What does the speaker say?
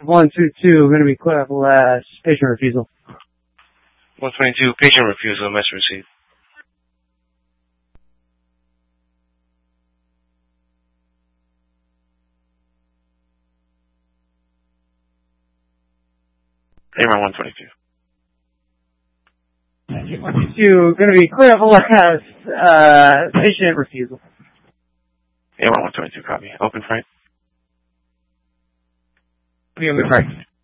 122, going to be clear for last. Patient refusal. 122, patient refusal, message received. AMR 122. 122, going to be clear for last. Patient refusal. AMR 122, copy. Open freight. Open freight.